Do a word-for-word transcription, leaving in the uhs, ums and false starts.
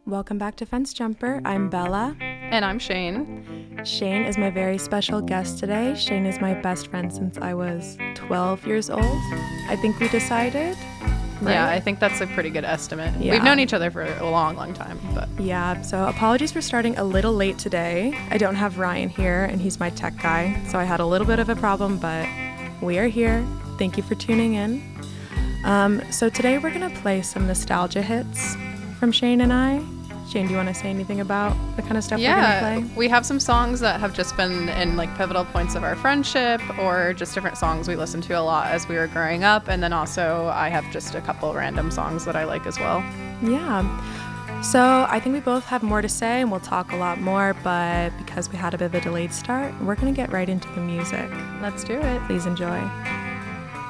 Welcome back to Fence Jumper. I'm Bella. And I'm Shane. Shane is my very special guest today. Shane is my best friend since I was twelve years old. I think we decided. Right? Yeah, I think that's a pretty good estimate. Yeah. We've known each other for a long, long time. But Yeah, so apologies for starting a little late today. I don't have Ryan here, and he's my tech guy, so I had a little bit of a problem, but we are here. Thank you for tuning in. Um, so today we're going to play some nostalgia hits from Shane and I. Shane, do you want to say anything about the kind of stuff yeah, we're going to play? We have some songs that have just been in like pivotal points of our friendship, or just different songs we listened to a lot as we were growing up. And then also I have just a couple random songs that I like as well. Yeah. So I think we both have more to say, and we'll talk a lot more, but because we had a bit of a delayed start, we're going to get right into the music. Let's do it. Please enjoy.